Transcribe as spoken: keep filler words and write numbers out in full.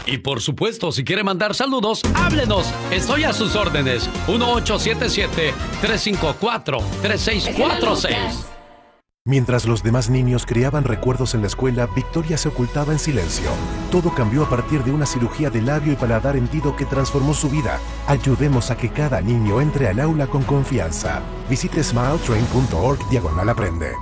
Y por supuesto, si quiere mandar saludos, háblenos. Estoy a sus órdenes. uno ocho siete siete, tres cinco cuatro, tres seis cuatro seis. Mientras los demás niños creaban recuerdos en la escuela, Victoria se ocultaba en silencio. Todo cambió a partir de una cirugía de labio y paladar hendido que transformó su vida. Ayudemos a que cada niño entre al aula con confianza. Visite smiletrain punto org diagonal aprende.